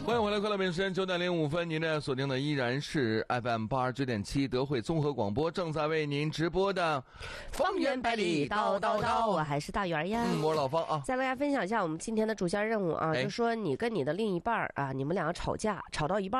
欢迎回来，快乐北京时间9:05，您的锁定的依然是 FM 89.7德惠综合广播，正在为您直播的方圆百里道道道，我还是大圆呀。 我是老方啊。 再为大家分享一下我们今天的主线任务啊，就说你跟你的另一半啊，你们两个吵架，吵到一半